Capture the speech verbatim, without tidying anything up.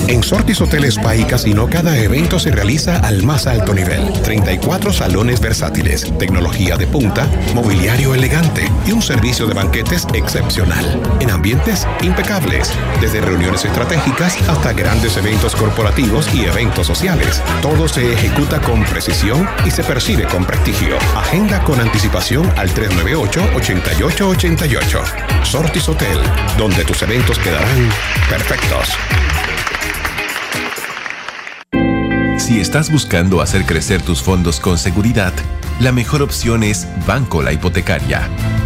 En Sortis Hotel Spa y Casino, cada evento se realiza al más alto nivel. treinta y cuatro salones versátiles, tecnología de punta, mobiliario elegante y un servicio de banquetes excepcional. En ambientes impecables, desde reuniones estratégicas hasta grandes eventos corporativos y eventos sociales. Todo se ejecuta con precisión y se percibe con prestigio. Agenda con anticipación al tres nueve ocho, ocho ocho ocho ocho. Sortis Hotel, donde tus eventos quedarán perfectos. Si estás buscando hacer crecer tus fondos con seguridad, la mejor opción es Banco La Hipotecaria.